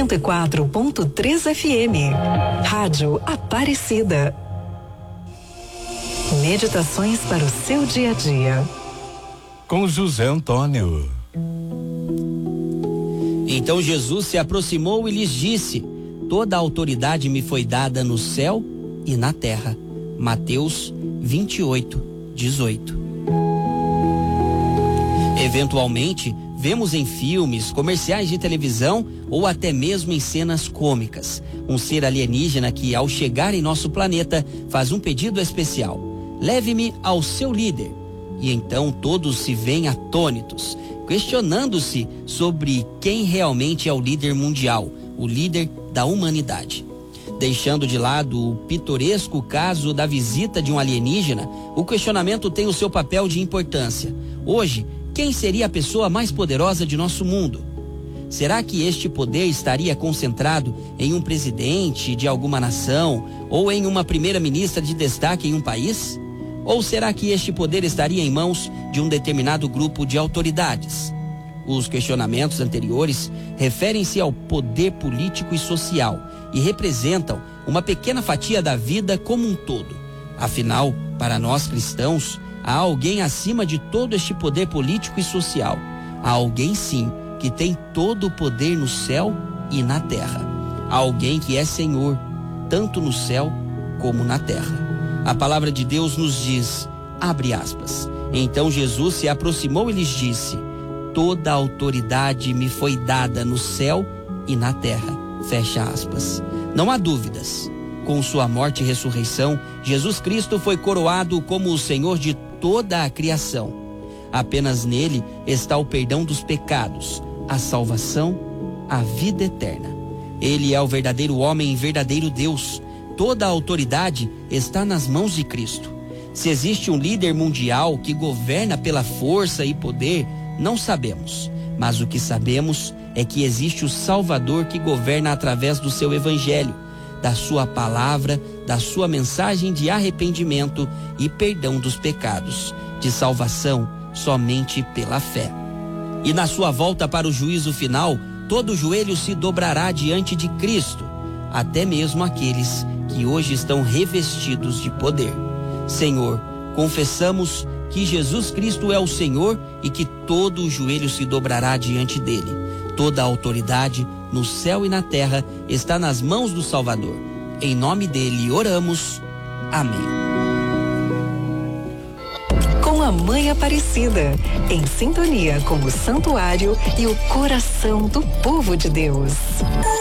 104.3 FM. Rádio Aparecida. Meditações para o seu dia a dia. Com José Antônio. Então Jesus se aproximou e lhes disse: toda a autoridade me foi dada no céu e na terra. Mateus 28:18. Eventualmente, vemos em filmes, comerciais de televisão ou até mesmo em cenas cômicas, um ser alienígena que, ao chegar em nosso planeta, faz um pedido especial: leve-me ao seu líder. E então todos se veem atônitos, questionando-se sobre quem realmente é o líder mundial, o líder da humanidade. Deixando de lado o pitoresco caso da visita de um alienígena, o questionamento tem o seu papel de importância. Hoje, quem seria a pessoa mais poderosa de nosso mundo? Será que este poder estaria concentrado em um presidente de alguma nação ou em uma primeira-ministra de destaque em um país? Ou será que este poder estaria em mãos de um determinado grupo de autoridades? Os questionamentos anteriores referem-se ao poder político e social e representam uma pequena fatia da vida como um todo. Afinal, para nós cristãos, há alguém acima de todo este poder político e social. Há alguém, sim, que tem todo o poder no céu e na terra. Há alguém que é Senhor, tanto no céu como na terra. A palavra de Deus nos diz, abre aspas, então Jesus se aproximou e lhes disse: toda a autoridade me foi dada no céu e na terra. Fecha aspas. Não há dúvidas. Com sua morte e ressurreição, Jesus Cristo foi coroado como o Senhor de toda a criação. Apenas nele está o perdão dos pecados, a salvação, a vida eterna. Ele é o verdadeiro homem e verdadeiro Deus. Toda a autoridade está nas mãos de Cristo. Se existe um líder mundial que governa pela força e poder, não sabemos. Mas o que sabemos é que existe o Salvador que governa através do seu evangelho, da sua palavra, da sua mensagem de arrependimento e perdão dos pecados, de salvação somente pela fé. E na sua volta para o juízo final, todo joelho se dobrará diante de Cristo, até mesmo aqueles que hoje estão revestidos de poder. Senhor, confessamos que Jesus Cristo é o Senhor e que todo o joelho se dobrará diante dele. Toda a autoridade no céu e na terra está nas mãos do Salvador. Em nome dele oramos. Amém. Com a Mãe Aparecida, em sintonia com o santuário e o coração do povo de Deus.